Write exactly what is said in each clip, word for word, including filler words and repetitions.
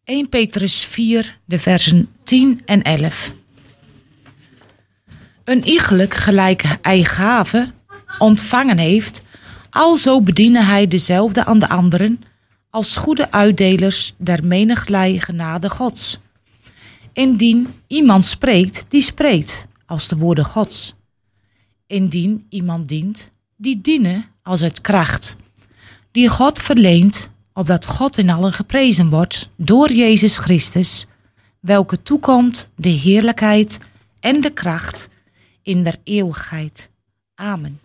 eerste Petrus vier, de versen tien en elf. Een iegelijk gelijk hij gave ontvangen heeft, alzo bediene hij dezelfde aan de anderen, als goede uitdelers der meniglei genade Gods. Indien iemand spreekt, die spreekt, als de woorden Gods. Indien iemand dient, die dienen als uit kracht, die God verleent, opdat God in allen geprezen wordt door Jezus Christus, welke toekomt de heerlijkheid en de kracht in der eeuwigheid. Amen.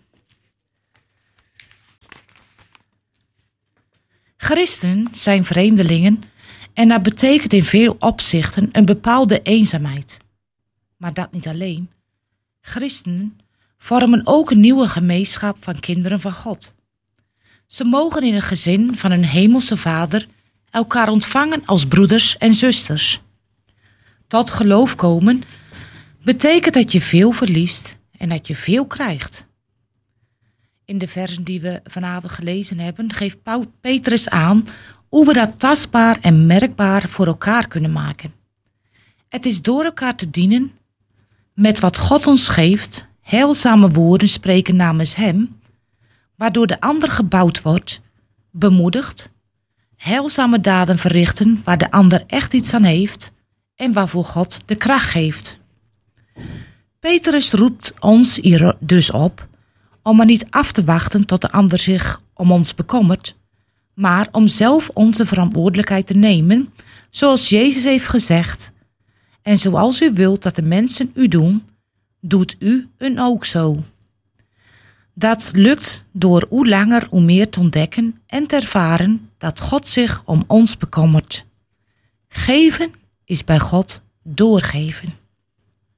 Christenen zijn vreemdelingen en dat betekent in veel opzichten een bepaalde eenzaamheid. Maar dat niet alleen. Christenen vormen ook een nieuwe gemeenschap van kinderen van God. Ze mogen in het gezin van hun hemelse Vader elkaar ontvangen als broeders en zusters. Tot geloof komen betekent dat je veel verliest en dat je veel krijgt. In de versen die we vanavond gelezen hebben, geeft Petrus aan hoe we dat tastbaar en merkbaar voor elkaar kunnen maken. Het is door elkaar te dienen, met wat God ons geeft, heilzame woorden spreken namens hem, waardoor de ander gebouwd wordt, bemoedigd, heilzame daden verrichten waar de ander echt iets aan heeft en waarvoor God de kracht geeft. Petrus roept ons hier dus op om er niet af te wachten tot de ander zich om ons bekommert, maar om zelf onze verantwoordelijkheid te nemen, zoals Jezus heeft gezegd. En zoals u wilt dat de mensen u doen, doet u hun ook zo. Dat lukt door hoe langer hoe meer te ontdekken en te ervaren dat God zich om ons bekommert. Geven is bij God doorgeven.